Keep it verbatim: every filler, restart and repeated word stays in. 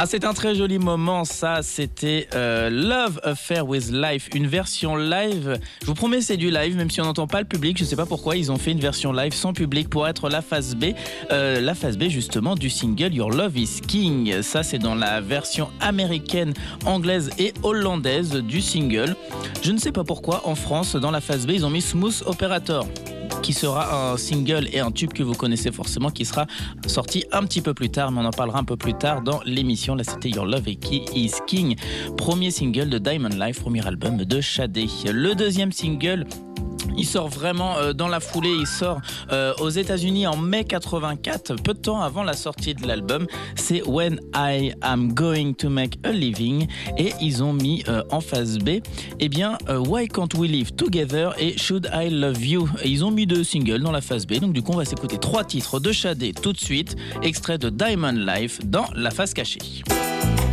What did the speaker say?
Ah, c'est un très joli moment, ça. C'était euh, Love Affair with Life, une version live. Je vous promets, c'est du live, même si on n'entend pas le public. Je ne sais pas pourquoi ils ont fait une version live sans public pour être la phase B. Euh, la phase B, justement, du single Your Love is King. Ça, c'est dans la version américaine, anglaise et hollandaise du single. Je ne sais pas pourquoi, en France, dans la phase B, ils ont mis Smooth Operator, qui sera un single et un tube que vous connaissez forcément, qui sera sorti un petit peu plus tard, mais on en parlera un peu plus tard dans l'émission. Là, c'était Your Love is King, premier single de Diamond Life, premier album de Shadé. Le deuxième single, il sort vraiment euh, dans la foulée, il sort euh, aux États-Unis en mai quatre-vingt-quatre, peu de temps avant la sortie de l'album. C'est When I Am Going to Make a Living, et ils ont mis euh, en phase B, eh bien, euh, Why Can't We Live Together et Should I Love You. Et ils ont mis deux singles dans la phase B, donc du coup, on va s'écouter trois titres de Shadé tout de suite, extrait de Diamond Life dans la phase cachée.